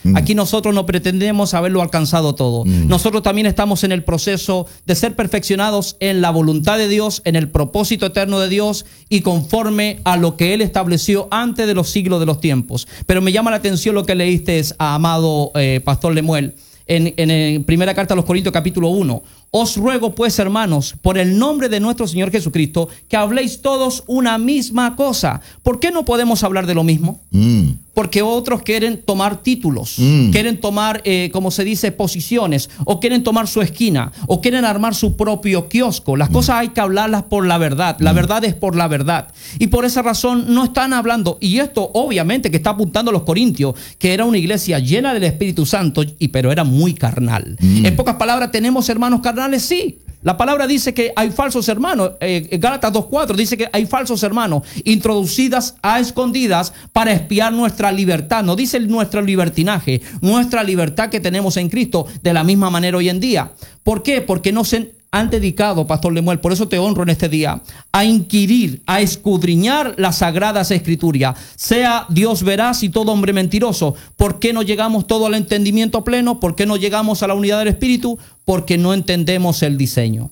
Aquí nosotros no pretendemos haberlo alcanzado todo. Nosotros también estamos en el proceso de ser perfeccionados en la voluntad de Dios, en el propósito eterno de Dios y conforme a lo que Él estableció antes de los siglos de los tiempos. Pero me llama la atención lo que leíste, amado Pastor Lemuel, en primera carta a los Corintios capítulo 1. Os ruego pues, hermanos, por el nombre de nuestro Señor Jesucristo, que habléis todos una misma cosa. ¿Por qué no podemos hablar de lo mismo? Porque otros quieren tomar títulos, quieren tomar, como se dice, posiciones, o quieren tomar su esquina, o quieren armar su propio kiosco. Las cosas hay que hablarlas por la verdad. La verdad es por la verdad. Y por esa razón no están hablando, y esto obviamente que está apuntando a los Corintios, que era una iglesia llena del Espíritu Santo, pero era muy carnal. En pocas palabras, ¿tenemos hermanos carnales? Sí. La palabra dice que hay falsos hermanos. Gálatas 2:4 dice que hay falsos hermanos introducidas a escondidas para espiar nuestra libertad. No dice nuestro libertinaje, nuestra libertad que tenemos en Cristo de la misma manera hoy en día. ¿Por qué? Porque no se han dedicado, Pastor Lemuel, por eso te honro en este día, a inquirir, a escudriñar las sagradas escrituras. Sea Dios veraz y todo hombre mentiroso. ¿Por qué no llegamos todo al entendimiento pleno? ¿Por qué no llegamos a la unidad del Espíritu? Porque no entendemos el diseño.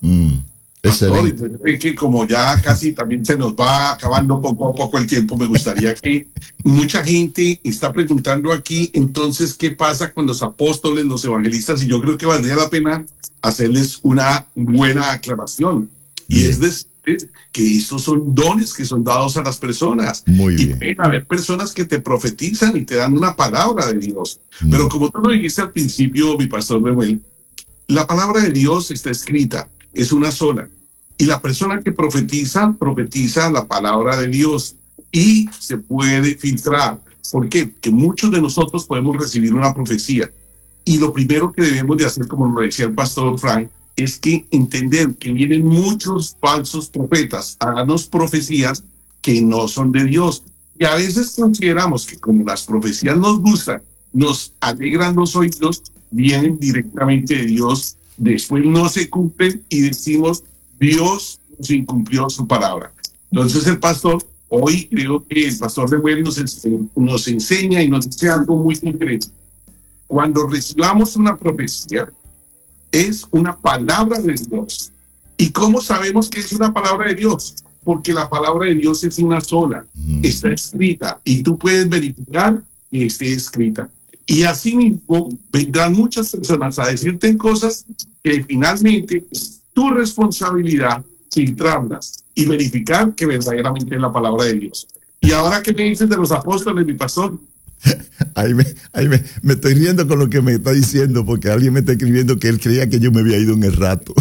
Pastor, que como ya casi también se nos va acabando poco a poco el tiempo, me gustaría que mucha gente está preguntando aquí, entonces, ¿qué pasa con los apóstoles, los evangelistas? Y yo creo que valdría la pena hacerles una buena aclaración. Y es decir, que estos son dones que son dados a las personas. Muy bien. Y pueden haber personas que te profetizan y te dan una palabra de Dios. Pero como tú lo dijiste al principio, mi pastor Lemuel, la palabra de Dios está escrita. Es una sola. Y la persona que profetiza, profetiza la palabra de Dios y se puede filtrar. ¿Por qué? Porque muchos de nosotros podemos recibir una profecía. Y lo primero que debemos de hacer, como lo decía el pastor Frank, es que entender que vienen muchos falsos profetas a darnos profecías que no son de Dios. Y a veces consideramos que como las profecías nos gustan, nos alegran los oídos, vienen directamente de Dios. Después no se cumplen y decimos, Dios nos incumplió su palabra. Entonces el pastor, hoy creo que el pastor Lemuel nos enseña y nos dice algo muy concreto. Cuando recibamos una profecía, es una palabra de Dios. ¿Y cómo sabemos que es una palabra de Dios? Porque la palabra de Dios es una sola, está escrita y tú puedes verificar que esté escrita. Y así mismo vendrán muchas personas a decirte cosas que finalmente es tu responsabilidad filtrarlas y verificar que verdaderamente es la palabra de Dios. Y ahora, ¿qué me dices de los apóstoles, mi pastor? Ahí me estoy riendo con lo que me está diciendo, porque alguien me está escribiendo que él creía que yo me había ido en el rato.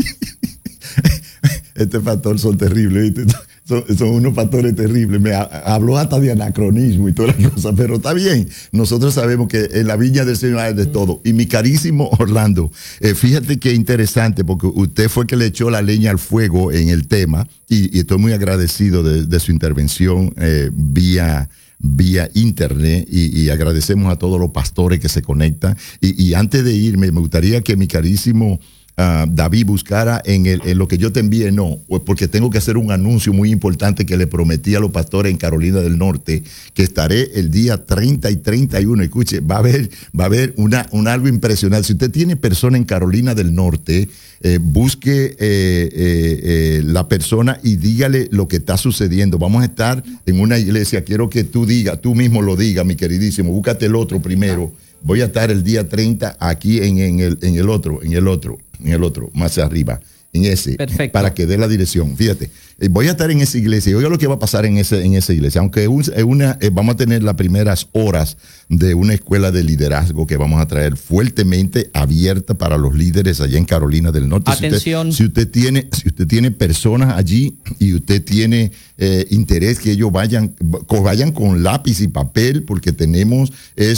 Este pastor son terribles, ¿viste? Son unos pastores terribles. Me habló hasta de anacronismo y todas las cosas, pero está bien. Nosotros sabemos que en la viña del Señor hay de todo. Y mi carísimo Orlando, fíjate qué interesante, porque usted fue que le echó la leña al fuego en el tema, y estoy muy agradecido de su intervención vía internet, y agradecemos a todos los pastores que se conectan. Y antes de irme, me gustaría que mi carísimo David buscara en lo que yo te envié, porque tengo que hacer un anuncio muy importante que le prometí a los pastores en Carolina del Norte, que estaré el día 30 y 31. Escuche, va a haber un algo impresionante. Si usted tiene persona en Carolina del Norte, busque la persona y dígale lo que está sucediendo. Vamos a estar en una iglesia. Quiero que tú mismo lo digas, mi queridísimo. Búscate el otro primero. Voy a estar el día 30 aquí en el otro, más arriba, en ese. Perfecto. Para que dé la dirección. Fíjate, voy a estar en esa iglesia y oiga lo que va a pasar en esa iglesia. Aunque vamos a tener las primeras horas de una escuela de liderazgo que vamos a traer fuertemente abierta para los líderes allá en Carolina del Norte. Atención. Si usted tiene personas allí y usted tiene interés que ellos vayan con lápiz y papel, porque tenemos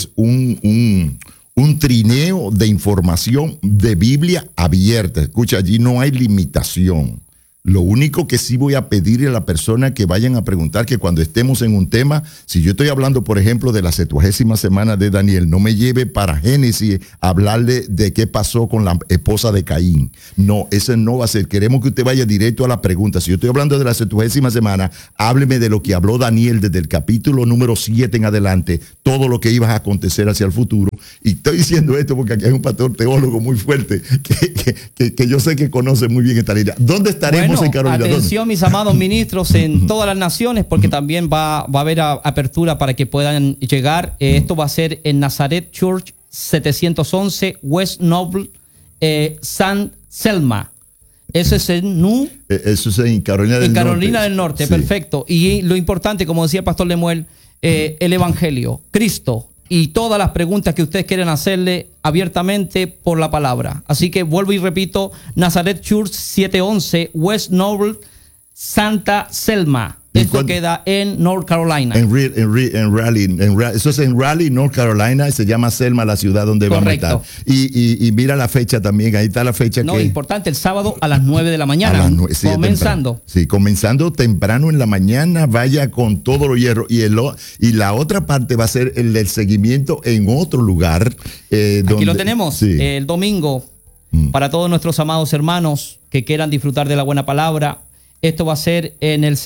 un trineo de información de Biblia abierta. Escucha, allí no hay limitación. Lo único que sí voy a pedirle a la persona que vayan a preguntar, que cuando estemos en un tema, si yo estoy hablando, por ejemplo, de la 70ª semana de Daniel, no me lleve para Génesis a hablarle de qué pasó con la esposa de Caín. No, ese no va a ser. Queremos que usted vaya directo a la pregunta. Si yo estoy hablando de la 70ª semana, hábleme de lo que habló Daniel desde el capítulo número 7 en adelante, todo lo que iba a acontecer hacia el futuro. Y estoy diciendo esto porque aquí hay un pastor teólogo muy fuerte que yo sé que conoce muy bien esta línea. ¿Dónde estaremos? Bueno, atención, mis amados ministros en todas las naciones, porque también va a haber apertura para que puedan llegar. Esto va a ser en Nazareth Church 711 West Noble, San Selma. Eso es eso es en Carolina del Norte. En Carolina del Norte, sí. Perfecto. Y lo importante, como decía el pastor Lemuel, el Evangelio, Cristo, y todas las preguntas que ustedes quieren hacerle abiertamente por la palabra. Así que vuelvo y repito, Nazareth Church 711 West Noble, Santa Selma. Esto queda en North Carolina. En Raleigh. Eso es en Raleigh, North Carolina. Y se llama Selma, la ciudad donde Correcto. Vamos a estar. Y mira la fecha también. Ahí está la fecha. No, importante, el sábado a las 9 de la mañana. Sí, comenzando. Sí, comenzando temprano en la mañana. Vaya con todo lo hierro. Y la otra parte va a ser el seguimiento en otro lugar. Aquí lo tenemos. Sí. El domingo. Para todos nuestros amados hermanos que quieran disfrutar de la buena palabra. Esto va a ser en el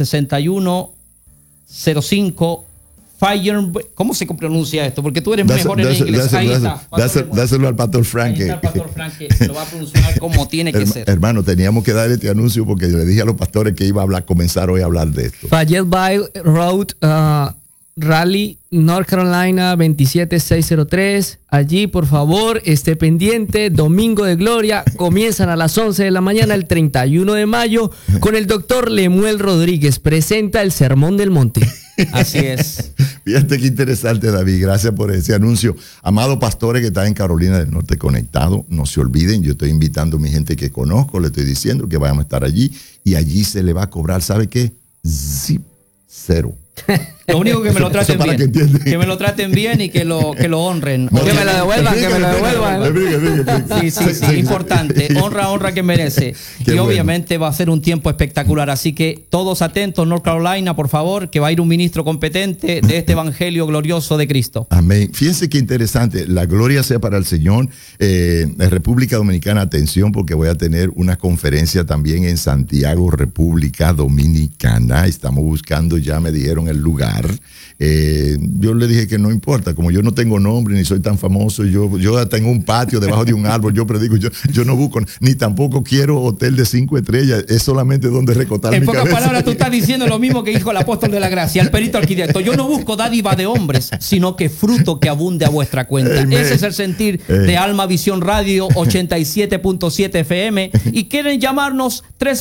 6105 Fire. ¿Cómo se pronuncia esto? Porque tú eres mejor en inglés. Ahí está. Dáselo al pastor Frank. Ahí está el pastor Frank que lo va a pronunciar como tiene que ser. Hermano, teníamos que dar este anuncio porque le dije a los pastores que iba a comenzar hoy a hablar de esto. Fayetteville Road, Raleigh, North Carolina 27603. Allí, por favor, esté pendiente. Domingo de Gloria. Comienzan a las 11 de la mañana, el 31 de mayo, con el doctor Lemuel Rodríguez. Presenta el Sermón del Monte. Así es. Fíjate qué interesante, David. Gracias por ese anuncio. Amados pastores que están en Carolina del Norte conectados, no se olviden, yo estoy invitando a mi gente que conozco, le estoy diciendo que vayamos a estar allí y allí se le va a cobrar, ¿sabe qué? Cero. Lo único que me lo traten bien. Que me lo traten bien y que lo honren. No, que me lo devuelvan, que me lo devuelvan. Sí, importante. Honra que merece. Y obviamente va a ser un tiempo espectacular. Así que todos atentos, North Carolina, por favor, que va a ir un ministro competente de este evangelio glorioso de Cristo. Amén. Fíjense qué interesante. La gloria sea para el Señor. En República Dominicana, atención, porque voy a tener una conferencia también en Santiago, República Dominicana. Estamos buscando, ya me dijeron el lugar. Yo le dije que no importa, como yo no tengo nombre ni soy tan famoso, yo tengo un patio debajo de un árbol, yo predico, yo no busco, ni tampoco quiero hotel de 5 estrellas, es solamente donde recotar mi cabeza. En pocas palabras, tú estás diciendo lo mismo que dijo el apóstol de la gracia, el perito arquitecto. Yo no busco dádiva de hombres, sino que fruto que abunde a vuestra cuenta. Amen. Ese es el sentir de Alma Visión Radio 87.7 FM. Y quieren llamarnos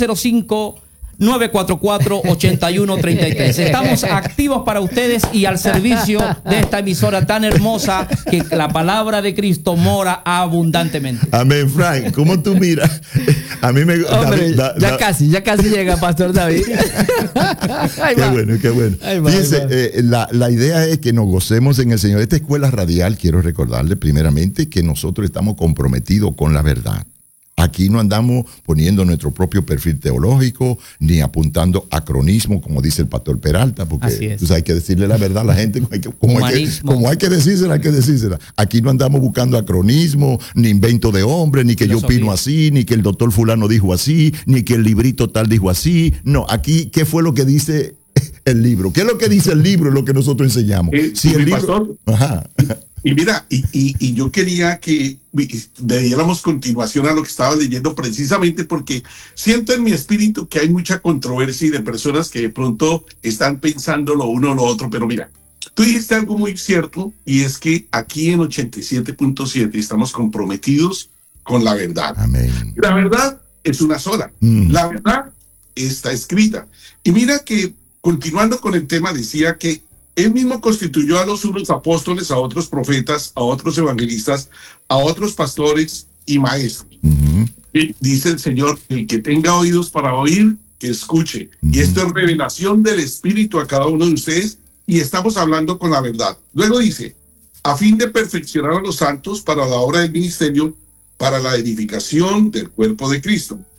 305-944-8133. Estamos activos para ustedes y al servicio de esta emisora tan hermosa que la palabra de Cristo mora abundantemente. Amén, Frank. ¿Cómo tú miras? A mí me Hombre, ya casi llega, Pastor David. Qué bueno. Fíjense, la idea es que nos gocemos en el Señor. Esta escuela radial, quiero recordarle primeramente que nosotros estamos comprometidos con la verdad. Aquí no andamos poniendo nuestro propio perfil teológico, ni apuntando acronismo, como dice el pastor Peralta, porque hay que decirle la verdad a la gente, como hay que decírsela, hay que decírsela. Aquí no andamos buscando acronismo, ni invento de hombre, ni que yo opino así, ni que el doctor fulano dijo así, ni que el librito tal dijo así. No, aquí, ¿qué fue lo que dice el libro? ¿Qué es lo que dice el libro? Es lo que nosotros enseñamos. Si el libro... Ajá. Y mira, y yo quería que le diéramos continuación a lo que estaba leyendo, precisamente porque siento en mi espíritu que hay mucha controversia y de personas que de pronto están pensando lo uno o lo otro. Pero mira, tú dijiste algo muy cierto, y es que aquí en 87.7 estamos comprometidos con la verdad. Amén. La verdad es una sola. La verdad está escrita. Y mira que, continuando con el tema, decía que él mismo constituyó a los unos apóstoles, a otros profetas, a otros evangelistas, a otros pastores y maestros. Y dice el Señor, el que tenga oídos para oír, que escuche. Y esto es revelación del Espíritu a cada uno de ustedes, y estamos hablando con la verdad. Luego dice, a fin de perfeccionar a los santos para la obra del ministerio, para la edificación del cuerpo de Cristo,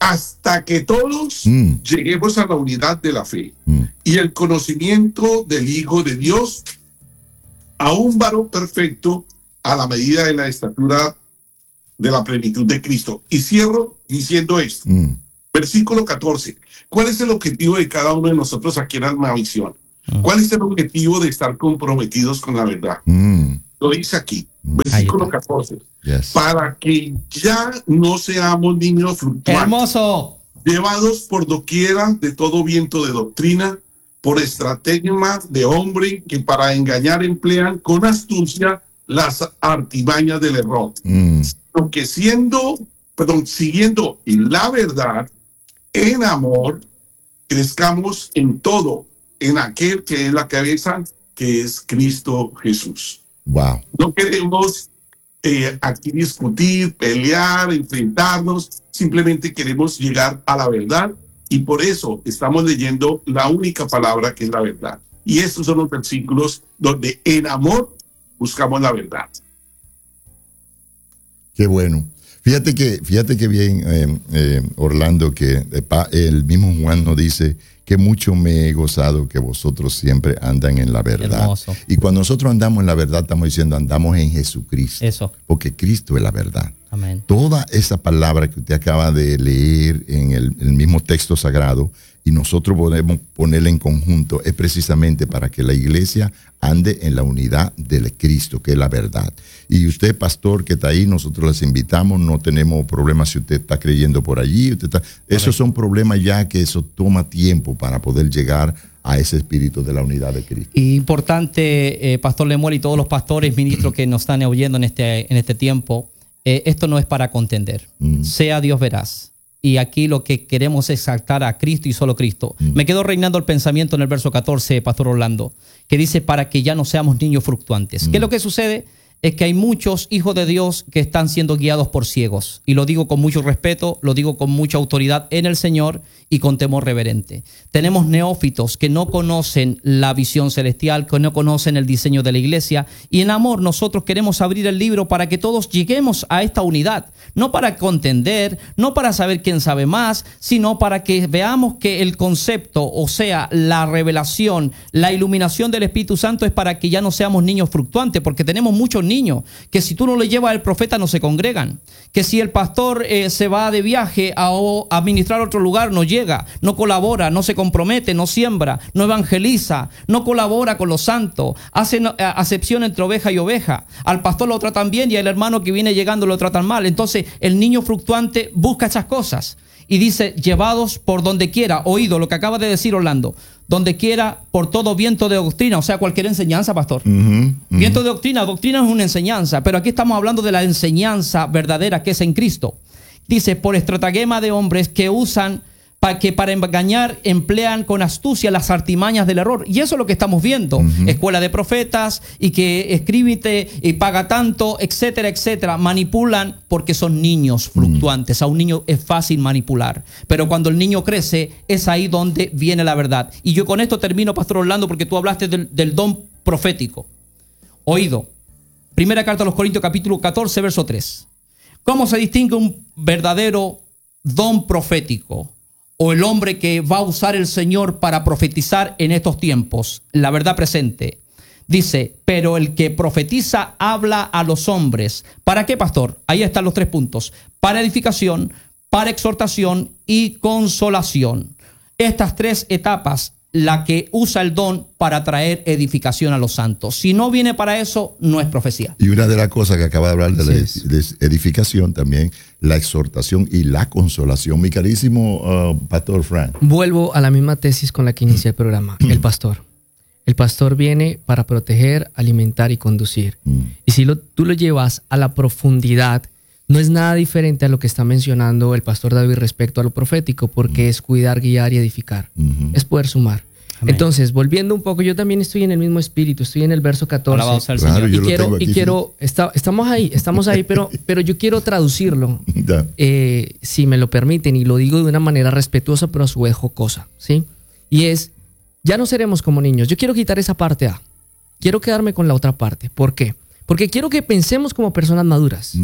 hasta que todos lleguemos a la unidad de la fe y el conocimiento del Hijo de Dios, a un varón perfecto, a la medida de la estatura de la plenitud de Cristo. Y cierro diciendo esto. Versículo 14. ¿Cuál es el objetivo de cada uno de nosotros aquí en Almavisión? ¿Cuál es el objetivo de estar comprometidos con la verdad? Lo dice aquí, versículo 14. Yes. Para que ya no seamos niños fluctuantes, Hermoso. llevados por doquiera de todo viento de doctrina, por estratagemas de hombre que para engañar emplean con astucia las artimañas del error. Sino que siguiendo en la verdad, en amor, crezcamos en todo, en aquel que es la cabeza, que es Cristo Jesús. Wow. No queremos aquí discutir, pelear, enfrentarnos, simplemente queremos llegar a la verdad y por eso estamos leyendo la única palabra que es la verdad. Y estos son los versículos donde en amor buscamos la verdad. Qué bueno. Fíjate que bien, Orlando, que el mismo Juan nos dice que mucho me he gozado que vosotros siempre andan en la verdad. Hermoso. Y cuando nosotros andamos en la verdad, estamos diciendo andamos en Jesucristo. Eso. Porque Cristo es la verdad. Amén. Toda esa palabra que usted acaba de leer en el mismo texto sagrado y nosotros podemos ponerla en conjunto es precisamente para que la iglesia ande en la unidad del Cristo, que es la verdad. Y usted, pastor, que está ahí, nosotros les invitamos, no tenemos problemas si usted está creyendo por allí. Esos son problemas ya que eso toma tiempo para poder llegar a ese espíritu de la unidad de Cristo. Y importante, Pastor Lemuel y todos los pastores, ministros que nos están oyendo en este tiempo, esto no es para contender. Sea Dios veraz. Y aquí lo que queremos es exaltar a Cristo y solo Cristo. Me quedó reinando el pensamiento en el verso 14, Pastor Orlando, que dice para que ya no seamos niños fluctuantes. ¿Qué es lo que sucede? Es que hay muchos hijos de Dios que están siendo guiados por ciegos. Y lo digo con mucho respeto, lo digo con mucha autoridad en el Señor y con temor reverente. Tenemos neófitos que no conocen la visión celestial, que no conocen el diseño de la iglesia. Y en amor nosotros queremos abrir el libro para que todos lleguemos a esta unidad. No para contender, no para saber quién sabe más, sino para que veamos que el concepto, o sea, la revelación, la iluminación del Espíritu Santo es para que ya no seamos niños fluctuantes, porque tenemos muchos niños que si tú no le llevas al profeta no se congregan, que si el pastor se va de viaje a ministrar a otro lugar no llega, no colabora, no se compromete, no siembra, no evangeliza, no colabora con los santos, hace acepción entre oveja y oveja. Al pastor lo tratan bien y al hermano que viene llegando lo tratan mal. Entonces el niño fluctuante busca esas cosas y dice llevados por donde quiera, oído lo que acaba de decir Orlando, donde quiera por todo viento de doctrina, o sea, cualquier enseñanza, pastor. Viento de doctrina es una enseñanza, pero aquí estamos hablando de la enseñanza verdadera que es en Cristo. Dice, por estratagema de hombres que usan para engañar, emplean con astucia las artimañas del error. Y eso es lo que estamos viendo. Escuela de profetas y que escríbete y paga tanto, etcétera, etcétera. Manipulan porque son niños fluctuantes. A un niño es fácil manipular. Pero cuando el niño crece, es ahí donde viene la verdad. Y yo con esto termino, Pastor Orlando, porque tú hablaste del don profético. Oído. Primera carta a los Corintios, capítulo 14, verso 3. ¿Cómo se distingue un verdadero don profético? O el hombre que va a usar el Señor para profetizar en estos tiempos, la verdad presente. Dice, pero el que profetiza habla a los hombres. ¿Para qué, pastor? Ahí están los 3 puntos. Para edificación, para exhortación y consolación. Estas 3 etapas, la que usa el don para traer edificación a los santos. Si no viene para eso, no es profecía. Y una de las cosas que acaba de hablar de la edificación también, la exhortación y la consolación. Mi carísimo Pastor Frank. Vuelvo a la misma tesis con la que inicié el programa. El pastor. El pastor viene para proteger, alimentar y conducir. Y si tú lo llevas a la profundidad, no es nada diferente a lo que está mencionando el pastor David respecto a lo profético, porque es cuidar, guiar y edificar. Es poder sumar. Amén. Entonces, volviendo un poco, yo también estoy en el mismo espíritu, estoy en el verso 14. Claro, estamos ahí, pero yo quiero traducirlo, si me lo permiten, y lo digo de una manera respetuosa, pero a su vez jocosa, ¿sí? Y es, ya no seremos como niños. Yo quiero quitar esa parte A. Quiero quedarme con la otra parte. ¿Por qué? Porque quiero que pensemos como personas maduras.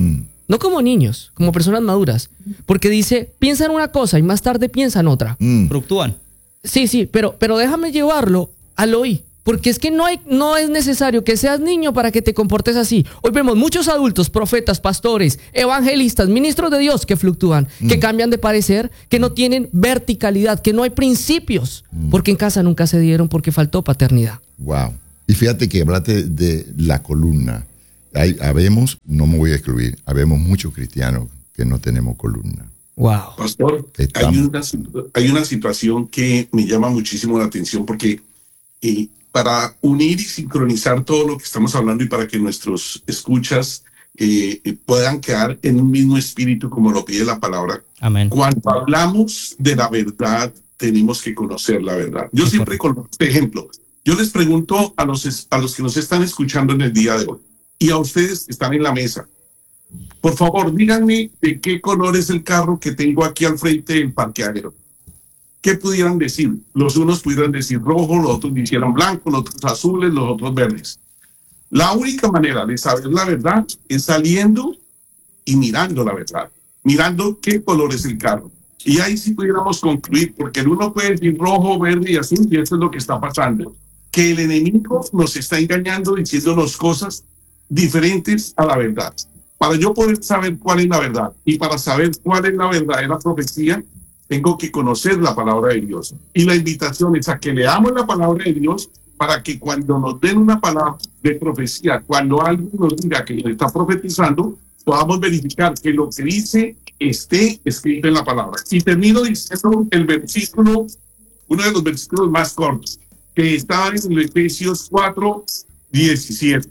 No como niños, como personas maduras. Porque dice, piensa en una cosa y más tarde piensa en otra. Fluctúan. Sí, pero déjame llevarlo al hoy. Porque es que no es necesario que seas niño para que te comportes así. Hoy vemos muchos adultos, profetas, pastores, evangelistas, ministros de Dios que fluctúan, que cambian de parecer, que no tienen verticalidad, que no hay principios, porque en casa nunca se dieron porque faltó paternidad. Wow. Y fíjate que hablaste de la columna. No me voy a excluir, habemos muchos cristianos que no tenemos columna. Wow. Pastor, hay una situación que me llama muchísimo la atención porque para unir y sincronizar todo lo que estamos hablando y para que nuestros escuchas puedan quedar en un mismo espíritu como lo pide la palabra. Amén. Cuando hablamos de la verdad, tenemos que conocer la verdad. Yo siempre coloco este ejemplo. Yo les pregunto a los que nos están escuchando en el día de hoy y a ustedes que están en la mesa, por favor, díganme de qué color es el carro que tengo aquí al frente del parqueadero. ¿Qué pudieran decir? Los unos pudieran decir rojo, los otros dijeran blanco, los otros azules, los otros verdes. La única manera de saber la verdad es saliendo y mirando la verdad, mirando qué color es el carro. Y ahí sí pudiéramos concluir, porque el uno puede decir rojo, verde y azul, y eso es lo que está pasando. Que el enemigo nos está engañando diciéndonos cosas diferentes a la verdad. Para yo poder saber cuál es la verdad y para saber cuál es la verdadera profecía, tengo que conocer la palabra de Dios. Y la invitación es a que leamos la palabra de Dios para que cuando nos den una palabra de profecía, cuando alguien nos diga que le está profetizando, podamos verificar que lo que dice esté escrito en la palabra. Y termino diciendo el versículo, uno de los versículos más cortos, que está en Efesios 4:17.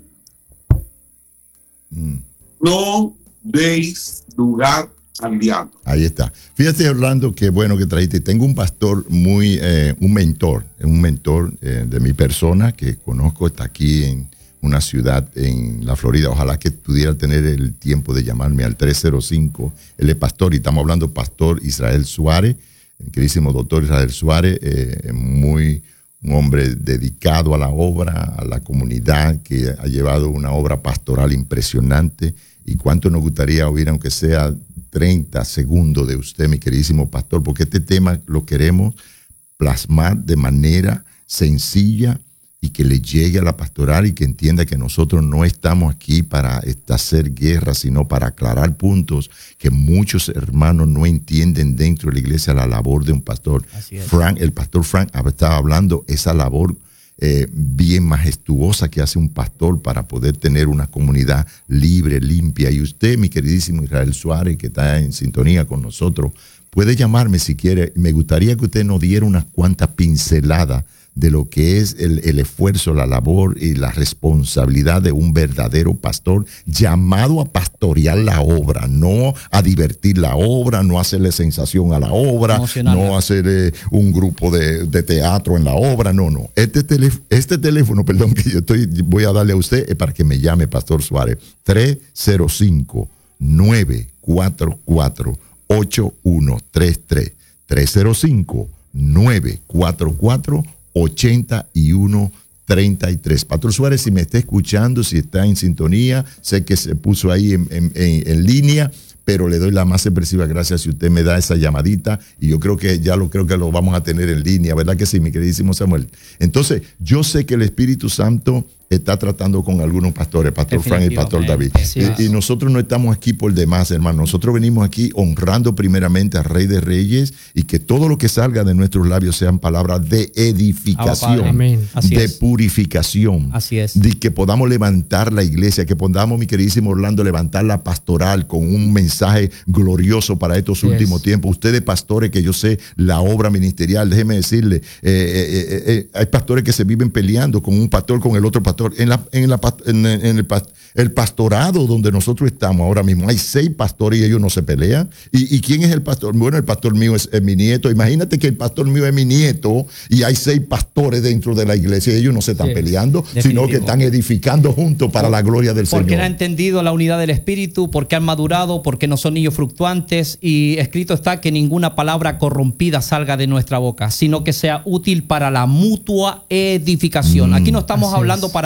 No deis lugar al diablo. Ahí está. Fíjate, Orlando, qué bueno que trajiste. Tengo un pastor un mentor de mi persona que conozco, está aquí en una ciudad en la Florida. Ojalá que pudiera tener el tiempo de llamarme al 305. Él es pastor y estamos hablando pastor Israel Suárez, el queridísimo doctor Israel Suárez, un hombre dedicado a la obra, a la comunidad, que ha llevado una obra pastoral impresionante. Y cuánto nos gustaría oír, aunque sea 30 segundos de usted, mi queridísimo pastor, porque este tema lo queremos plasmar de manera sencilla y que le llegue a la pastoral y que entienda que nosotros no estamos aquí para hacer guerra, sino para aclarar puntos que muchos hermanos no entienden dentro de la iglesia, la labor de un pastor. El pastor Frank estaba hablando esa labor bien majestuosa que hace un pastor para poder tener una comunidad libre, limpia. Y usted, mi queridísimo Israel Suárez, que está en sintonía con nosotros, puede llamarme si quiere. Me gustaría que usted nos diera unas cuantas pinceladas de lo que es el esfuerzo, la labor y la responsabilidad de un verdadero pastor llamado a pastorear la obra, no a divertir la obra, no a hacerle sensación a la obra, no hacer un grupo de teatro en la obra, no. Este teléfono, perdón, que voy a darle a usted es para que me llame Pastor Suárez, 305-944-8133, 305-944-8133. Pastor Suárez, si me está escuchando, si está en sintonía, sé que se puso ahí en línea, pero le doy la más expresiva gracias si usted me da esa llamadita, y yo creo que lo vamos a tener en línea, ¿verdad que sí, mi queridísimo Samuel? Entonces, yo sé que el Espíritu Santo está tratando con algunos pastores, Pastor Frank y Pastor David. Y nosotros no estamos aquí por demás, hermano. Nosotros venimos aquí honrando primeramente al Rey de Reyes, y que todo lo que salga de nuestros labios sean palabras de edificación, de purificación. Así es. De que podamos levantar la iglesia, que podamos, mi queridísimo Orlando, levantar la pastoral con un mensaje glorioso para estos últimos tiempos. Ustedes, pastores, que yo sé la obra ministerial, déjeme decirle, hay pastores que se viven peleando con un pastor, con el otro pastor. El pastorado donde nosotros estamos ahora mismo, hay 6 pastores y ellos no se pelean. ¿Y quién es el pastor? Bueno, el pastor mío es mi nieto. Imagínate que el pastor mío es mi nieto y hay 6 pastores dentro de la iglesia y ellos no se están peleando, sino que están edificando juntos para la gloria del Señor. Porque han entendido la unidad del Espíritu, porque han madurado, porque no son niños fluctuantes, y escrito está que ninguna palabra corrompida salga de nuestra boca, sino que sea útil para la mutua edificación. Aquí no estamos hablando para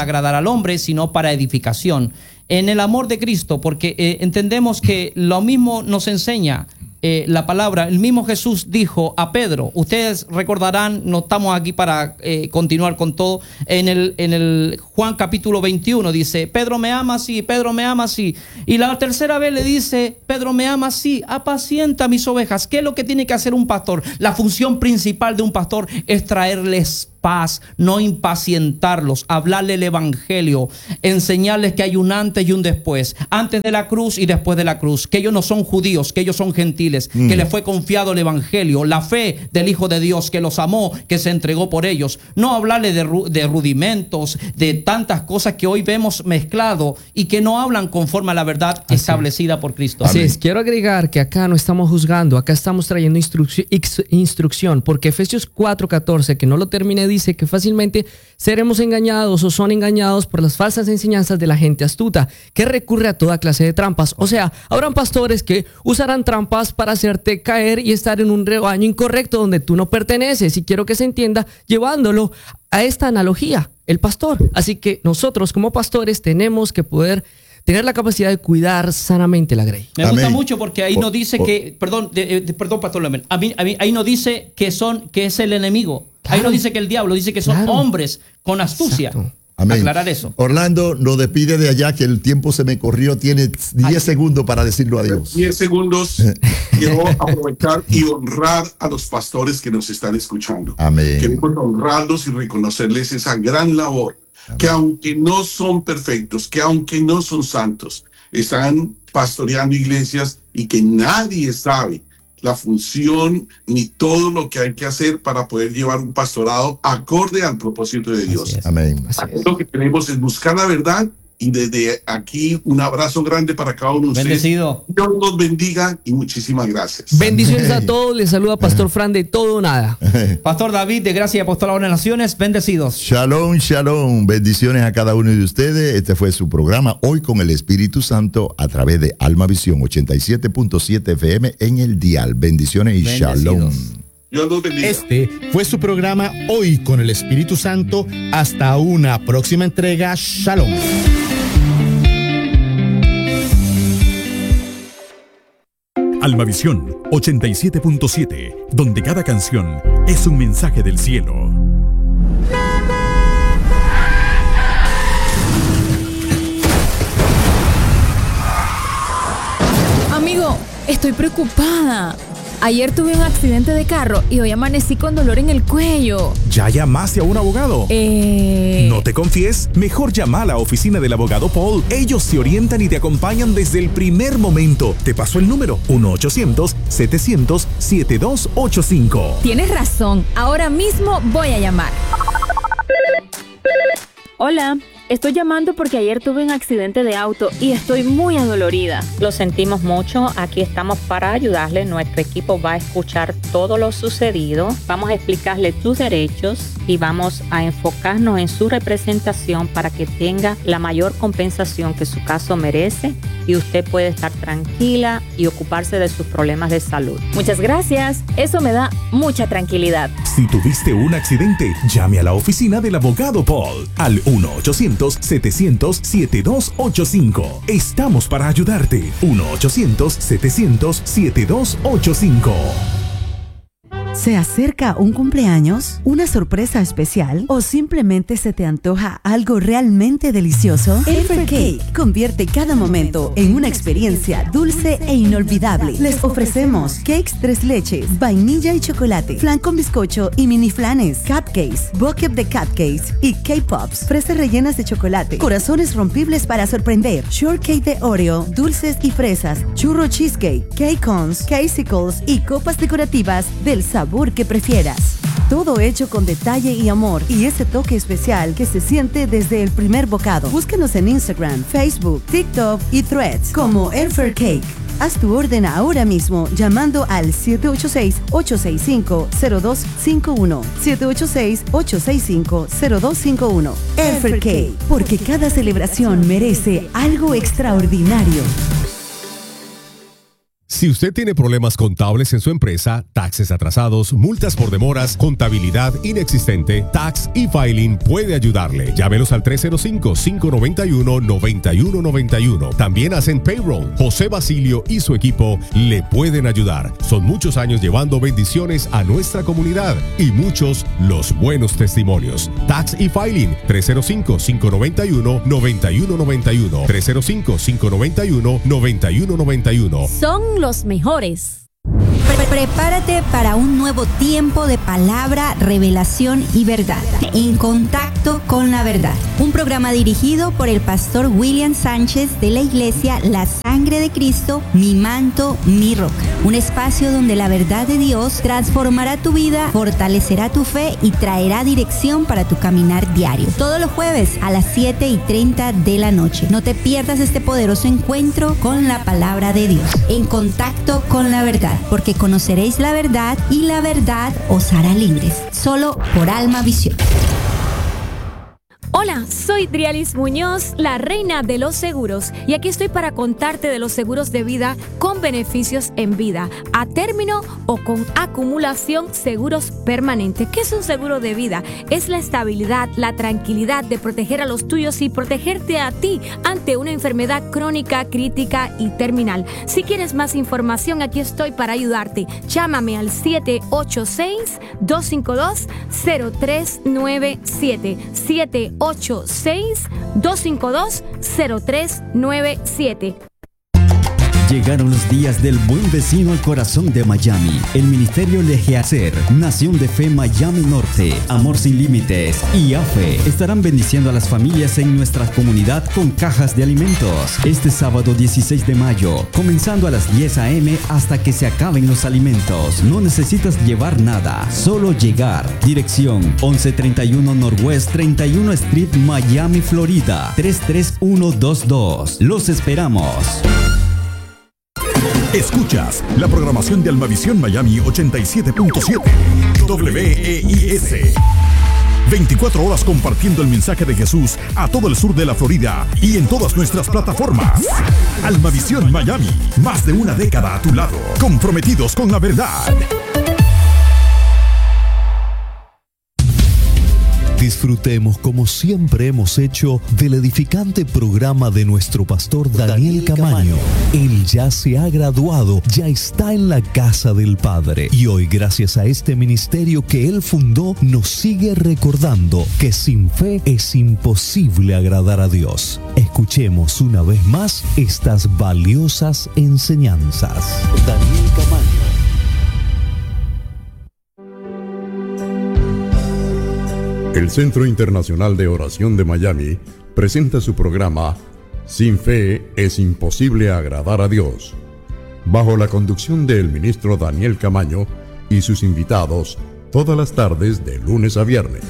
para agradar al hombre, sino para edificación. En el amor de Cristo, porque entendemos que lo mismo nos enseña la palabra. El mismo Jesús dijo a Pedro, ustedes recordarán, no estamos aquí para continuar con todo, en el Juan capítulo 21 dice, Pedro me ama, sí, Pedro me ama, sí. Y la tercera vez le dice, Pedro me ama, sí, apacienta mis ovejas. ¿Qué es lo que tiene que hacer un pastor? La función principal de un pastor es traerles paz, no impacientarlos, hablarle el evangelio, enseñarles que hay un antes y un después, antes de la cruz y después de la cruz, que ellos no son judíos, que ellos son gentiles, que les fue confiado el evangelio, la fe del Hijo de Dios, que los amó, que se entregó por ellos. No hablarle de rudimentos, de tantas cosas que hoy vemos mezclado y que no hablan conforme a la verdad establecida por Cristo. Así es, quiero agregar que acá no estamos juzgando, acá estamos trayendo instrucción, porque Efesios 4:14, que no lo terminé, dice que fácilmente seremos engañados o son engañados por las falsas enseñanzas de la gente astuta, que recurre a toda clase de trampas. O sea, habrán pastores que usarán trampas para hacerte caer y estar en un rebaño incorrecto donde tú no perteneces. Y quiero que se entienda llevándolo a esta analogía, el pastor. Así que nosotros como pastores tenemos que poder tener la capacidad de cuidar sanamente la grey. Me gusta mucho porque ahí no dice que, perdón, pastor Lemel, ahí no dice que es el enemigo. Claro. Ahí no dice que el diablo, dice que son hombres con astucia. Exacto. Amén. Aclarar eso. Orlando nos despide de allá, que el tiempo se me corrió. Tiene 10 segundos para decirlo adiós. 10 segundos. Quiero aprovechar y honrar a los pastores que nos están escuchando. Amén. Queremos honrarlos y reconocerles esa gran labor. Amén. Que aunque no son perfectos, que aunque no son santos, están pastoreando iglesias y que nadie sabe la función ni todo lo que hay que hacer para poder llevar un pastorado acorde al propósito de Dios. Amén. Lo que tenemos es buscar la verdad, y desde aquí un abrazo grande para cada uno de ustedes. Bendecido. Dios los bendiga y muchísimas gracias. Bendiciones a todos. Les saluda Pastor Fran de Todo Nada. Pastor David de Gracia y Apostolado en las Naciones. Bendecidos. Shalom, shalom. Bendiciones a cada uno de ustedes. Este fue su programa Hoy con el Espíritu Santo a través de Alma Visión 87.7 FM en el dial. Bendiciones y shalom. Dios los bendiga. Este fue su programa Hoy con el Espíritu Santo. Hasta una próxima entrega. Shalom. Almavisión 87.7, donde cada canción es un mensaje del cielo. Amigo, estoy preocupada. Ayer tuve un accidente de carro y hoy amanecí con dolor en el cuello. ¿Ya llamaste a un abogado? No te confíes, mejor llama a la oficina del abogado Paul. Ellos te orientan y te acompañan desde el primer momento. Te paso el número 1-800-700-7285. Tienes razón, ahora mismo voy a llamar. Hola, estoy llamando porque ayer tuve un accidente de auto y estoy muy adolorida. Lo sentimos mucho, aquí estamos para ayudarle. Nuestro equipo va a escuchar todo lo sucedido. Vamos a explicarle tus derechos y vamos a enfocarnos en su representación para que tenga la mayor compensación que su caso merece y usted puede estar tranquila y ocuparse de sus problemas de salud. Muchas gracias, eso me da mucha tranquilidad. Si tuviste un accidente, llame a la oficina del abogado Paul al 1-800-700-7285. Estamos para ayudarte. 1-800-700-7285. ¿Se acerca un cumpleaños, una sorpresa especial o simplemente se te antoja algo realmente delicioso? Elfer Cake convierte cada momento en una experiencia dulce e inolvidable. Les ofrecemos cakes 3 leches, vainilla y chocolate, flan con bizcocho y mini flanes, cupcakes, bucket de cupcakes y K-Pops, fresas rellenas de chocolate, corazones rompibles para sorprender, shortcake de Oreo, dulces y fresas, churro cheesecake, cake cones, casicles y copas decorativas del sabor que prefieras. Todo hecho con detalle y amor y ese toque especial que se siente desde el primer bocado. Búscanos en Instagram, Facebook, TikTok y Threads como Elfer Cake. Haz tu orden ahora mismo llamando al 786-865-0251. 786-865-0251. Elfer Cake, porque cada celebración merece algo extraordinario. Si usted tiene problemas contables en su empresa, taxes atrasados, multas por demoras, contabilidad inexistente, Tax e-Filing puede ayudarle. Llámelos al 305-591-9191. También hacen payroll. José Basilio y su equipo le pueden ayudar. Son muchos años llevando bendiciones a nuestra comunidad y muchos los buenos testimonios. Tax e-Filing 305-591-9191. 305-591-9191. Son los mejores. Prepárate para un nuevo tiempo de palabra, revelación y verdad. En contacto con la verdad. Un programa dirigido por el pastor William Sánchez de la iglesia La Sangre de Cristo, Mi Manto, Mi Roca. Un espacio donde la verdad de Dios transformará tu vida, fortalecerá tu fe y traerá dirección para tu caminar diario. Todos los jueves a las 7:30 de la noche. No te pierdas este poderoso encuentro con la palabra de Dios. En contacto con la verdad, porque conoceréis la verdad y la verdad os hará libres. Solo por Alma Visión. Hola, soy Drialis Muñoz, la reina de los seguros, y aquí estoy para contarte de los seguros de vida con beneficios en vida, a término o con acumulación, seguros permanentes. ¿Qué es un seguro de vida? Es la estabilidad, la tranquilidad de proteger a los tuyos y protegerte a ti ante una enfermedad crónica, crítica y terminal. Si quieres más información, aquí estoy para ayudarte. Llámame al 786-252-0397. 786-252-0397. Llegaron los días del buen vecino al corazón de Miami. El Ministerio Legiacer, Nación de Fe Miami Norte, Amor Sin Límites y AFE estarán bendiciendo a las familias en nuestra comunidad con cajas de alimentos. Este sábado 16 de mayo, comenzando a las 10 a.m. hasta que se acaben los alimentos. No necesitas llevar nada, solo llegar. Dirección 1131 Northwest 31 Street, Miami, Florida 33122. Los esperamos. Escuchas la programación de Almavisión Miami 87.7 WEIS. 24 horas compartiendo el mensaje de Jesús a todo el sur de la Florida y en todas nuestras plataformas. Almavisión Miami, más de una década a tu lado, comprometidos con la verdad. Disfrutemos, como siempre hemos hecho, del edificante programa de nuestro pastor Daniel Camaño. Él ya se ha graduado, ya está en la casa del Padre. Y hoy, gracias a este ministerio que él fundó, nos sigue recordando que sin fe es imposible agradar a Dios. Escuchemos una vez más estas valiosas enseñanzas. Daniel Camaño. El Centro Internacional de Oración de Miami presenta su programa Sin Fe es Imposible Agradar a Dios, bajo la conducción del ministro Daniel Camaño y sus invitados, todas las tardes de lunes a viernes.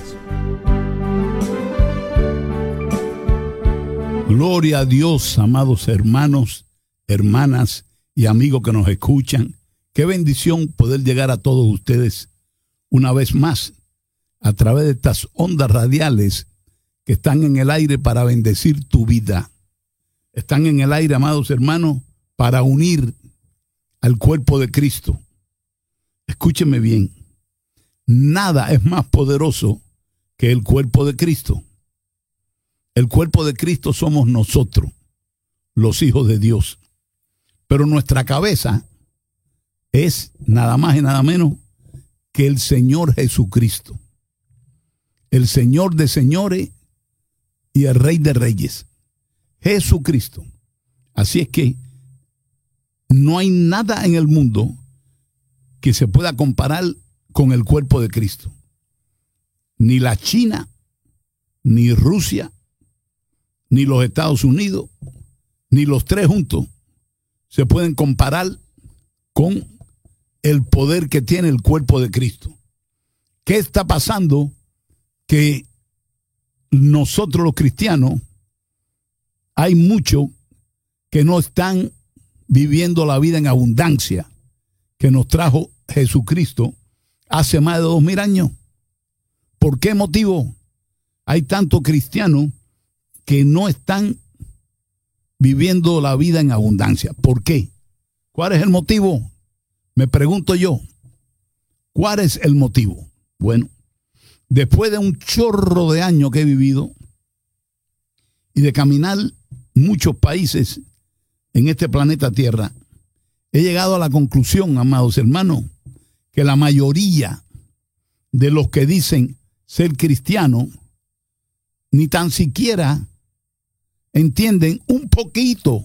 Gloria a Dios, amados hermanos, hermanas y amigos que nos escuchan. Qué bendición poder llegar a todos ustedes una vez más a través de estas ondas radiales que están en el aire para bendecir tu vida. Están en el aire, amados hermanos, para unir al cuerpo de Cristo. Escúcheme bien, nada es más poderoso que el cuerpo de Cristo. El cuerpo de Cristo somos nosotros, los hijos de Dios. Pero nuestra cabeza es nada más y nada menos que el Señor Jesucristo. El Señor de señores y el Rey de reyes, Jesucristo. Así es que no hay nada en el mundo que se pueda comparar con el cuerpo de Cristo. Ni la China, ni Rusia, ni los Estados Unidos, ni los tres juntos se pueden comparar con el poder que tiene el cuerpo de Cristo. ¿Qué está pasando? Que nosotros los cristianos, hay muchos que no están viviendo la vida en abundancia que nos trajo Jesucristo hace más de 2000 años. ¿Por qué motivo hay tantos cristianos que no están viviendo la vida en abundancia? ¿Por qué? ¿Cuál es el motivo? Me pregunto yo. ¿Cuál es el motivo? Bueno, después de un chorro de años que he vivido y de caminar muchos países en este planeta Tierra, he llegado a la conclusión, amados hermanos, que la mayoría de los que dicen ser cristianos ni tan siquiera entienden un poquito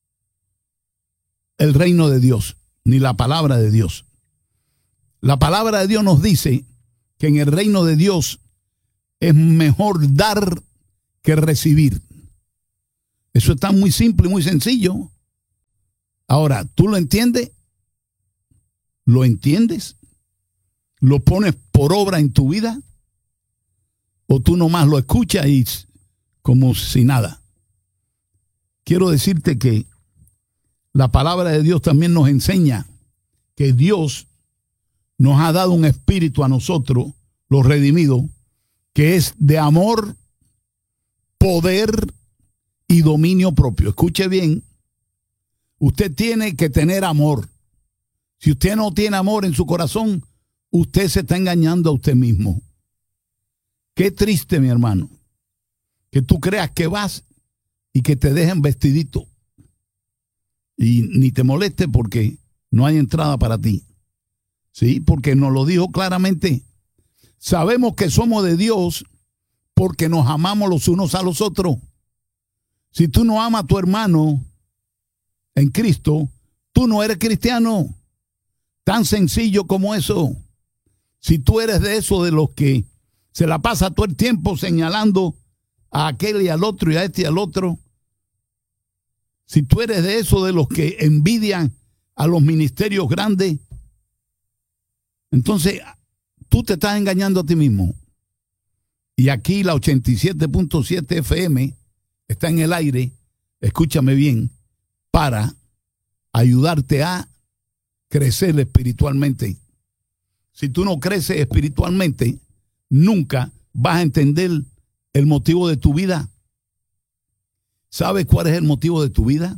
el reino de Dios, ni la palabra de Dios. La palabra de Dios nos dice que en el reino de Dios es mejor dar que recibir. Eso está muy simple y muy sencillo. Ahora, ¿tú lo entiendes? ¿Lo entiendes? ¿Lo pones por obra en tu vida? ¿O tú nomás lo escuchas y como si nada? Quiero decirte que la palabra de Dios también nos enseña que Dios nos ha dado un espíritu a nosotros, los redimidos, que es de amor, poder y dominio propio. Escuche bien, usted tiene que tener amor. Si usted no tiene amor en su corazón, usted se está engañando a usted mismo. Qué triste, mi hermano, que tú creas que vas y que te dejen vestidito y ni te moleste porque no hay entrada para ti. Sí, porque nos lo dijo claramente. Sabemos que somos de Dios porque nos amamos los unos a los otros. Si tú no amas a tu hermano en Cristo, tú no eres cristiano. Tan sencillo como eso. Si tú eres de eso, de los que se la pasa todo el tiempo señalando a aquel y al otro y a este y al otro. Si tú eres de eso, de los que envidian a los ministerios grandes, entonces tú te estás engañando a ti mismo. Y aquí la 87.7 FM está en el aire, escúchame bien, para ayudarte a crecer espiritualmente. Si tú no creces espiritualmente, nunca vas a entender el motivo de tu vida. ¿Sabes cuál es el motivo de tu vida?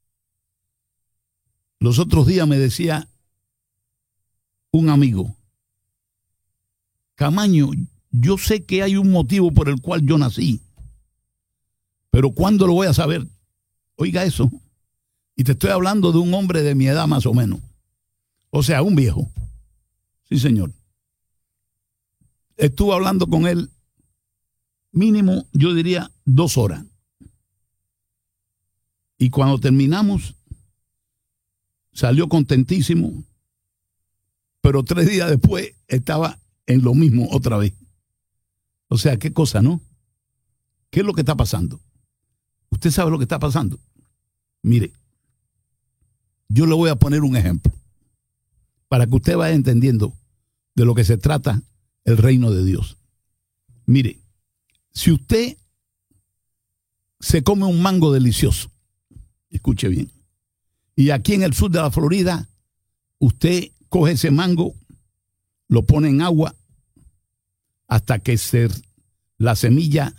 Los otros días me decía un amigo, Camaño, yo sé que hay un motivo por el cual yo nací, pero ¿cuándo lo voy a saber? Oiga eso. Y te estoy hablando de un hombre de mi edad más o menos. O sea, un viejo. Sí, señor. Estuve hablando con él mínimo, yo diría, 2 horas. Y cuando terminamos, salió contentísimo, pero 3 días después estaba en lo mismo otra vez. O sea, qué cosa, ¿no? ¿Qué es lo que está pasando? ¿Usted sabe lo que está pasando? Mire, yo le voy a poner un ejemplo para que usted vaya entendiendo de lo que se trata el reino de Dios. Mire, si usted se come un mango delicioso, escuche bien, y aquí en el sur de la Florida, usted coge ese mango, lo pone en agua hasta que la semilla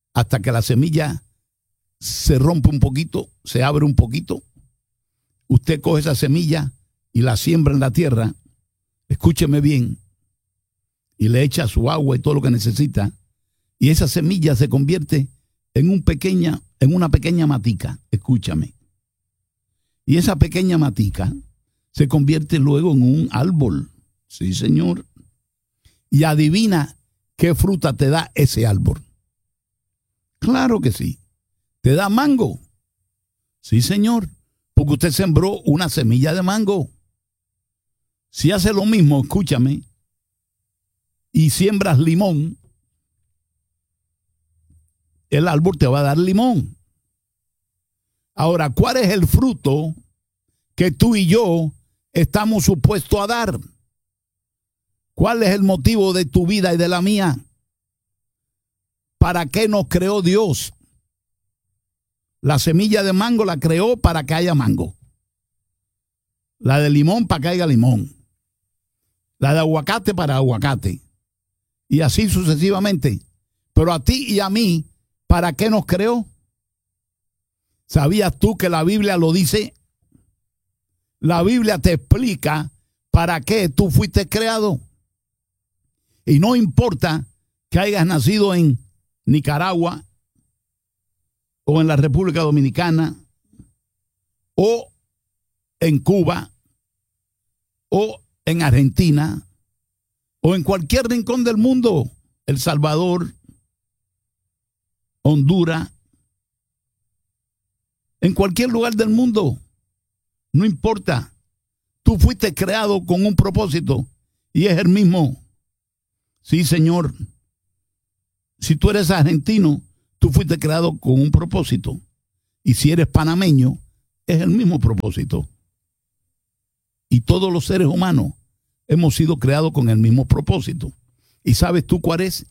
se rompe un poquito, se abre un poquito. Usted coge esa semilla y la siembra en la tierra, escúcheme bien, y le echa su agua y todo lo que necesita, y esa semilla se convierte en una pequeña matica, escúchame. Y esa pequeña matica se convierte luego en un árbol. Sí, señor. Y adivina qué fruta te da ese árbol. Claro que sí. Te da mango. Sí, señor. Porque usted sembró una semilla de mango. Si hace lo mismo, escúchame, y siembras limón, el árbol te va a dar limón. Ahora, ¿cuál es el fruto que tú y yo estamos supuestos a dar? ¿Cuál es el motivo de tu vida y de la mía? ¿Para qué nos creó Dios? La semilla de mango la creó para que haya mango. La de limón para que haya limón. La de aguacate para aguacate. Y así sucesivamente. Pero a ti y a mí, ¿para qué nos creó? ¿Sabías tú que la Biblia lo dice? La Biblia te explica para qué tú fuiste creado. Y no importa que hayas nacido en Nicaragua o en la República Dominicana o en Cuba o en Argentina o en cualquier rincón del mundo, El Salvador, Honduras, en cualquier lugar del mundo, no importa. Tú fuiste creado con un propósito y es el mismo. Sí, Señor. Si tú eres argentino, tú fuiste creado con un propósito. Y si eres panameño, es el mismo propósito. Y todos los seres humanos hemos sido creados con el mismo propósito. ¿Y sabes tú cuál es?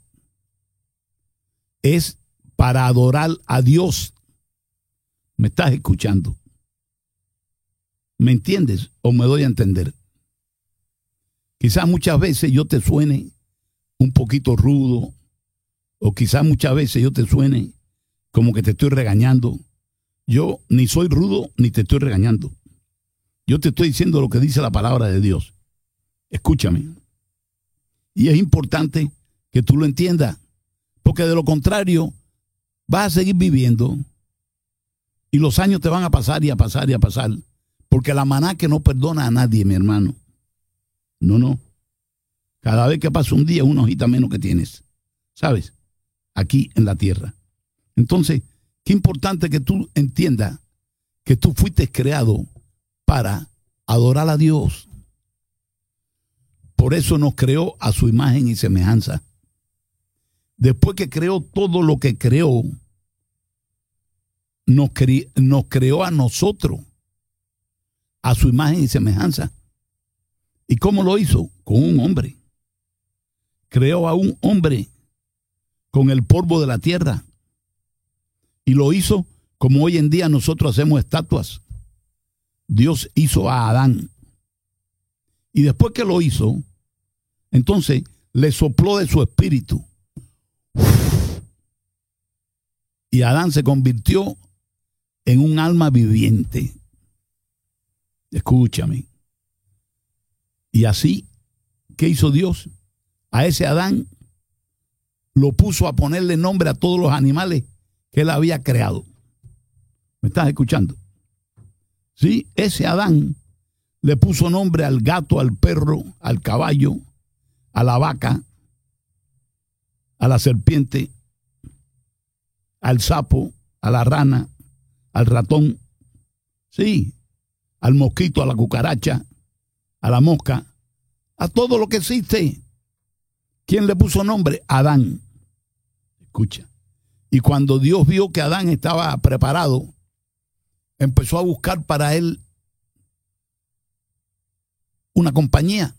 Es para adorar a Dios. ¿Me estás escuchando? ¿Me entiendes o me doy a entender? Quizás muchas veces yo te suene un poquito rudo, o quizás muchas veces yo te suene como que te estoy regañando. Yo ni soy rudo ni te estoy regañando. Yo te estoy diciendo lo que dice la palabra de Dios. Escúchame. Y es importante que tú lo entiendas, porque de lo contrario vas a seguir viviendo y los años te van a pasar y a pasar y a pasar, porque la maná que no perdona a nadie, mi hermano. No. Cada vez que pasa un día, una hojita menos que tienes, ¿sabes? Aquí en la tierra. Entonces, qué importante que tú entiendas que tú fuiste creado para adorar a Dios. Por eso nos creó a su imagen y semejanza. Después que creó todo lo que creó, nos creó a nosotros a su imagen y semejanza. ¿Y cómo lo hizo? Con un hombre. Creó a un hombre con el polvo de la tierra. Y lo hizo como hoy en día nosotros hacemos estatuas. Dios hizo a Adán. Y después que lo hizo, entonces le sopló de su espíritu. Y Adán se convirtió en un alma viviente. Escúchame. Y así, ¿qué hizo Dios? A ese Adán lo puso a ponerle nombre a todos los animales que él había creado. ¿Me estás escuchando? Sí, ese Adán le puso nombre al gato, al perro, al caballo, a la vaca, a la serpiente, al sapo, a la rana, al ratón, sí, al mosquito, a la cucaracha, a la mosca, a todo lo que existe. ¿Quién le puso nombre? Adán. Escucha. Y cuando Dios vio que Adán estaba preparado, empezó a buscar para él una compañía.